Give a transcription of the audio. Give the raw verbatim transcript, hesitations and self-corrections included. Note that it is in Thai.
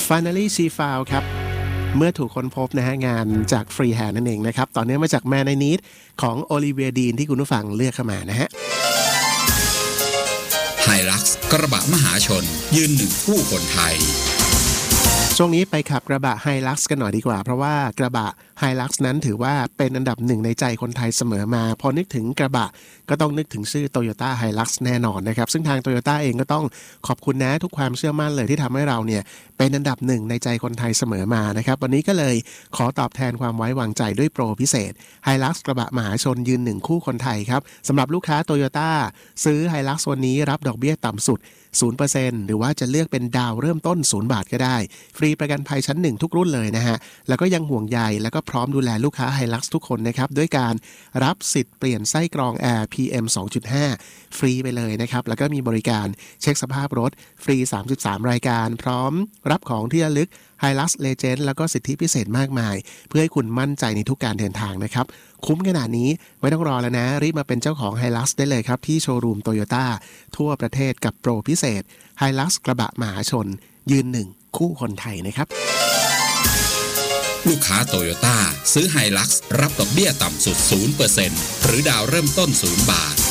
Finally She Found ครับเมื่อถูกค้นพบนะฮะงานจากฟรีแฮนด์นั่นเองนะครับตอนนี้มาจาก Man I Need ของโอลิเวียดีนที่คุณผู้ฟังเลือกเข้ามานะฮะไฮลักซ์กระบะมหาชนยืนหนึ่งคู่คนไทยช่วงนี้ไปขับกระบะ Hilux กันหน่อยดีกว่าเพราะว่ากระบะ Hilux นั้นถือว่าเป็นอันดับหนึ่งในใจคนไทยเสมอมาพอนึกถึงกระบะก็ต้องนึกถึงชื่อ Toyota Hilux แน่นอนนะครับซึ่งทาง Toyota เองก็ต้องขอบคุณนะทุกความเชื่อมั่นเลยที่ทำให้เราเนี่ยเป็นอันดับหนึ่งในใจคนไทยเสมอมานะครับวันนี้ก็เลยขอตอบแทนความไว้วางใจด้วยโปรพิเศษ Hilux กระบะมหาชนยืนหนึ่งคู่คนไทยครับสำหรับลูกค้า Toyota ซื้อ Hilux วันนี้รับดอกเบี้ยต่ำสุด ศูนย์เปอร์เซ็นต์ หรือว่าจะเลือกเป็นดาวเริ่มต้นศูนย์บาทก็ได้ฟรีประกันภัยชั้นหนึ่งทุกรุ่นเลยนะฮะแล้วก็ยังห่วงใยแล้วก็พร้อมดูแลลูกค้า Hilux ทุกคนนะครับด้วยการรับสิทธิ์เปลี่ยนไส้กรองแอร์ พี เอ็ม สองจุดห้า ฟรีไปเลยนะครับแล้วก็มีบริการเช็คสภาพรถฟรีสามสิบสามรายการพร้อมรับของที่ระลึก Hilux Legend แล้วก็สิทธิพิเศษมากมายเพื่อให้คุณมั่นใจในทุกการเดินทางนะครับคุ้มขนาดนี้ไม่ต้องรอแล้วนะรีบมาเป็นเจ้าของ Hilux ได้เลยครับที่โชว์รูม Toyota ทั่วประเทศกับโปรพิเศษ Hilux กระบะมหาชนยืนหนึ่งคู่คนไทยนะครับลูกค้า Toyota ซื้อ Hilux รับดอกเบี้ยต่ำสุด ศูนย์เปอร์เซ็นต์ หรือดาวเริ่มต้นศูนย์บาท